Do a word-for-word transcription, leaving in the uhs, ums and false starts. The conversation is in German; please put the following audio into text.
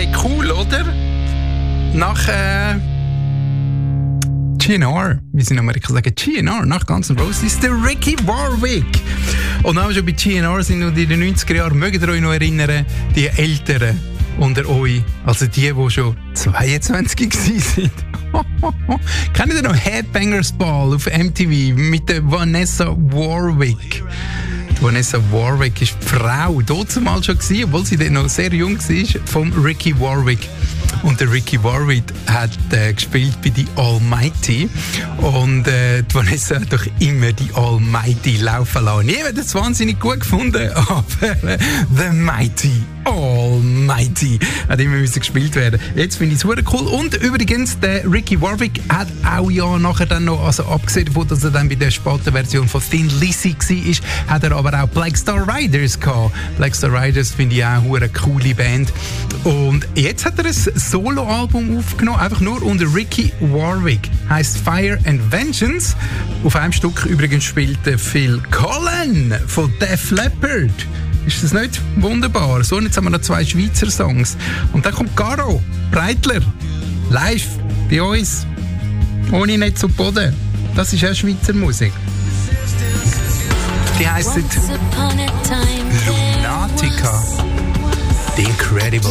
cool, oder? Nach äh, G N R, wie sie in Amerika sagen, G N R, nach Guns N' Roses, der Ricky Warwick. Und wenn wir schon bei G N R sind und in den neunziger Jahren, mögt ihr euch noch erinnern, die Älteren unter euch, also die, die schon zweiundzwanzig waren. Kennt ihr noch Headbangers Ball auf M T V mit der Vanessa Warwick? Die Vanessa Warwick ist die Frau, damals schon gewesen, obwohl sie dann noch sehr jung war, vom Ricky Warwick. Und der Ricky Warwick hat äh, gespielt bei The Almighty. Und äh, die Vanessa hat doch immer die Almighty laufen lassen. Ich habe das wahnsinnig gut gefunden, aber äh, The Mighty Almighty hat immer müssen gespielt werden. Jetzt finde ich es super cool. Und übrigens, der Ricky Warwick hat auch ja nachher dann noch, also abgesehen davon, dass er dann bei der späten Version von Thin Lizzy war, hat er aber auch Black Star Riders gehabt. Black Star Riders finde ich auch eine coole Band. Und jetzt hat er ein Solo-Album aufgenommen, einfach nur unter Ricky Warwick. Heißt Fire and Vengeance. Auf einem Stück übrigens spielt Phil Collen von Def Leppard. Ist das nicht wunderbar? So, und jetzt haben wir noch zwei Schweizer Songs. Und dann kommt Caro Breitler live bei uns. Ohne Netz und Boden. Das ist auch Schweizer Musik. Die heisst Lunatica. The Incredible.